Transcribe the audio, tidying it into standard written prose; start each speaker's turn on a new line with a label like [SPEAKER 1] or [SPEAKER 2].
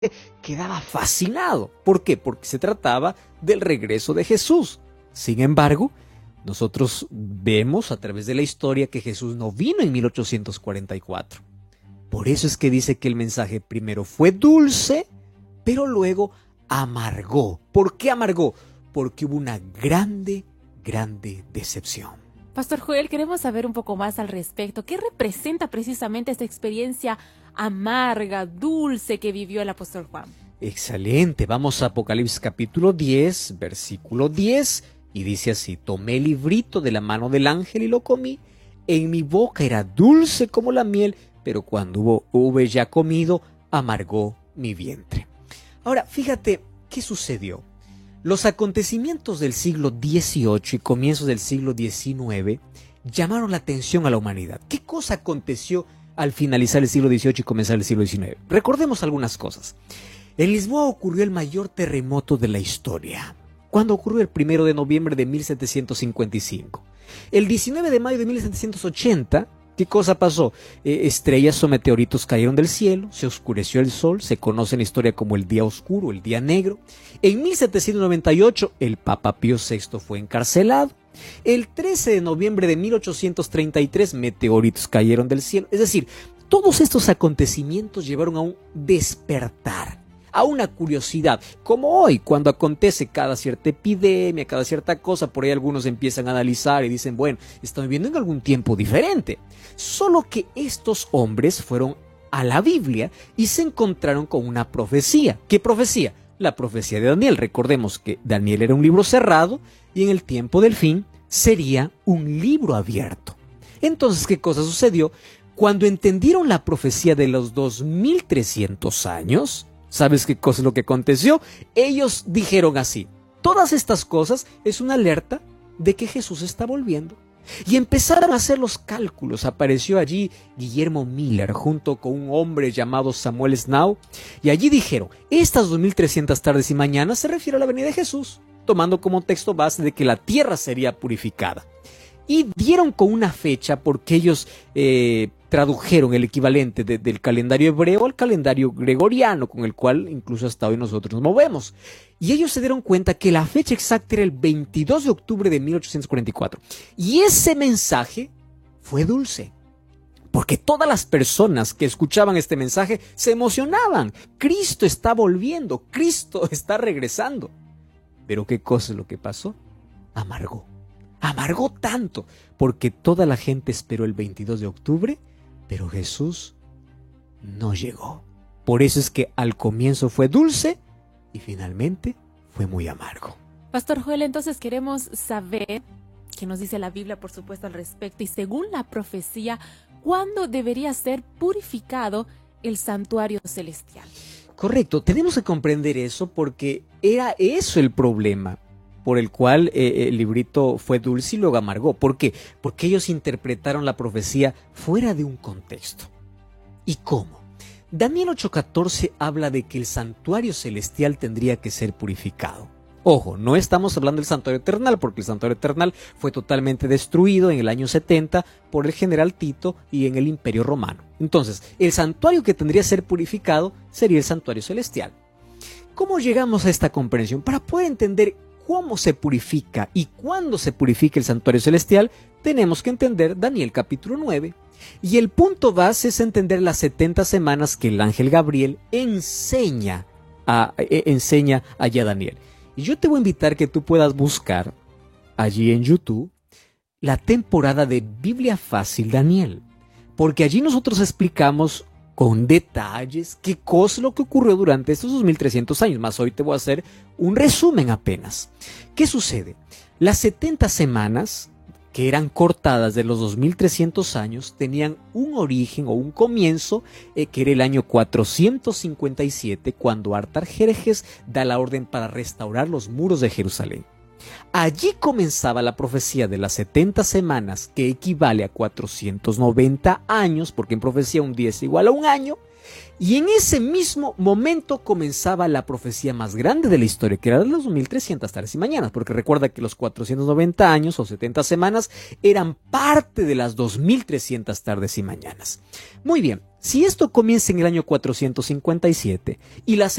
[SPEAKER 1] quedaba fascinado. ¿Por qué? Porque se trataba del regreso de Jesús. Sin embargo, nosotros vemos a través de la historia que Jesús no vino en 1844. Por eso es que dice que el mensaje primero fue dulce, pero luego amargó. ¿Por qué amargó? Porque hubo una grande decepción.
[SPEAKER 2] Pastor Joel, queremos saber un poco más al respecto. ¿Qué representa precisamente esta experiencia amarga, dulce que vivió el apóstol Juan?
[SPEAKER 1] Excelente. Vamos a Apocalipsis capítulo 10, versículo 10, y dice así: tomé el librito de la mano del ángel y lo comí. En mi boca era dulce como la miel, pero cuando hube ya comido, amargó mi vientre. Ahora, fíjate, ¿qué sucedió? Los acontecimientos del siglo XVIII y comienzos del siglo XIX llamaron la atención a la humanidad. ¿Qué cosa aconteció al finalizar el siglo XVIII y comenzar el siglo XIX? Recordemos algunas cosas. En Lisboa ocurrió el mayor terremoto de la historia. ¿Cuándo ocurrió? El 1 de noviembre de 1755. El 19 de mayo de 1780, ¿qué cosa pasó? Estrellas o meteoritos cayeron del cielo, se oscureció el sol, se conoce en la historia como el día oscuro, el día negro. En 1798, el Papa Pío VI fue encarcelado. El 13 de noviembre de 1833, meteoritos cayeron del cielo. Es decir, todos estos acontecimientos llevaron a un despertar, a una curiosidad, como hoy cuando acontece cada cierta epidemia, cada cierta cosa, por ahí algunos empiezan a analizar y dicen, bueno, estamos viviendo en algún tiempo diferente. Solo que estos hombres fueron a la Biblia y se encontraron con una profecía. ¿Qué profecía? La profecía de Daniel. Recordemos que Daniel era un libro cerrado y en el tiempo del fin sería un libro abierto. Entonces, ¿qué cosa sucedió? Cuando entendieron la profecía de los 2300 años, ¿sabes qué cosa es lo que aconteció? Ellos dijeron así: todas estas cosas es una alerta de que Jesús está volviendo. Y empezaron a hacer los cálculos. Apareció allí Guillermo Miller junto con un hombre llamado Samuel Snow. Y allí dijeron, estas 2300 tardes y mañanas se refiere a la venida de Jesús, tomando como texto base de que la tierra sería purificada. Y dieron con una fecha porque ellos tradujeron el equivalente del calendario hebreo al calendario gregoriano, con el cual incluso hasta hoy nosotros nos movemos. Y ellos se dieron cuenta que la fecha exacta era el 22 de octubre de 1844. Y ese mensaje fue dulce, porque todas las personas que escuchaban este mensaje se emocionaban. Cristo está volviendo, Cristo está regresando. Pero ¿qué cosa es lo que pasó? Amargó. Amargó tanto, porque toda la gente esperó el 22 de octubre, pero Jesús no llegó. Por eso es que al comienzo fue dulce y finalmente fue muy amargo.
[SPEAKER 2] Pastor Joel, entonces queremos saber qué nos dice la Biblia, por supuesto, al respecto. Y según la profecía, ¿cuándo debería ser purificado el santuario celestial?
[SPEAKER 1] Correcto, tenemos que comprender eso porque era eso el problema por el cual el librito fue dulce y luego amargó. ¿Por qué? Porque ellos interpretaron la profecía fuera de un contexto. ¿Y cómo? Daniel 8:14 habla de que el santuario celestial tendría que ser purificado. Ojo, no estamos hablando del santuario eternal, porque el santuario eternal fue totalmente destruido en el año 70 por el general Tito y en el Imperio Romano. Entonces, el santuario que tendría que ser purificado sería el santuario celestial. ¿Cómo llegamos a esta comprensión? Para poder entender cómo se purifica y cuándo se purifica el santuario celestial, tenemos que entender Daniel capítulo 9. Y el punto base es entender las 70 semanas que el ángel Gabriel enseña allá a Daniel. Y yo te voy a invitar que tú puedas buscar allí en YouTube la temporada de Biblia Fácil Daniel, porque allí nosotros explicamos con detalles qué cosa es lo que ocurrió durante estos 2300 años. Más hoy te voy a hacer un resumen apenas. ¿Qué sucede? Las 70 semanas que eran cortadas de los 2300 años tenían un origen o un comienzo que era el año 457, cuando Artajerjes da la orden para restaurar los muros de Jerusalén. Allí comenzaba la profecía de las 70 semanas, que equivale a 490 años, porque en profecía un día es igual a un año. Y en ese mismo momento comenzaba la profecía más grande de la historia, que era de las 2300 tardes y mañanas, porque recuerda que los 490 años o 70 semanas eran parte de las 2300 tardes y mañanas. Muy bien, si esto comienza en el año 457 y las